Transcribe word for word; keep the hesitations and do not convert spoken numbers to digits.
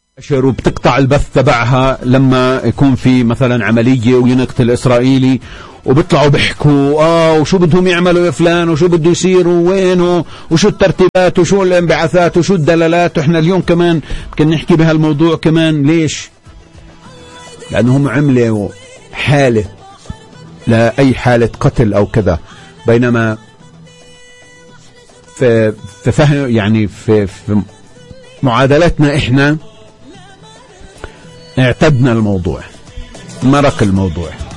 وبتقطع البث تبعها لما يكون في مثلا عملية وينقتل إسرائيلي، وبيطلعوا بيحكوا اه وشو بدهم يعملوا يا فلان وشو بده يصير ووينه وشو الترتيبات وشو الانبعاثات وشو الدلالات. واحنا اليوم كمان كنا نحكي بهالموضوع كمان. ليش؟ لأنهم عملوا حالة لأي حالة قتل أو كذا، بينما في في فهم يعني في, في معادلتنا احنا اعتدنا الموضوع، مرق الموضوع.